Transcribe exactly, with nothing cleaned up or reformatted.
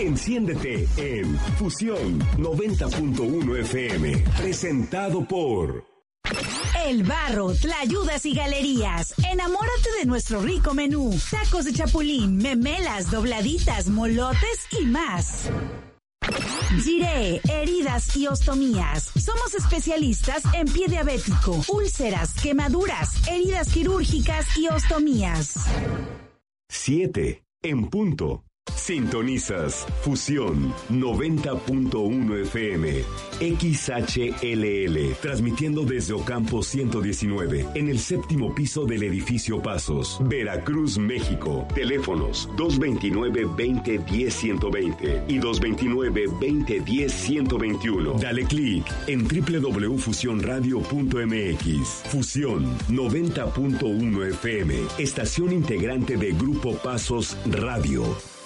Enciéndete en Fusión noventa punto uno F M. Presentado por El Barro, Tlayudas y Galerías. Enamórate de nuestro rico menú. Tacos de chapulín, memelas, dobladitas, molotes y más. Giré, heridas y ostomías. Somos especialistas en pie diabético, úlceras, quemaduras, heridas quirúrgicas y ostomías. siete en punto. Sintonizas Fusión noventa punto uno F M, X H L L, transmitiendo desde Ocampo ciento diecinueve, en el séptimo piso del edificio Pasos, Veracruz, México. Teléfonos dos veintinueve, veinte, diez, ciento veinte y dos veintinueve, veinte, diez, ciento veintiuno. Dale clic en doble u doble u doble u punto fusión radio punto m x. Fusión noventa punto uno F M, estación integrante de Grupo Pasos Radio.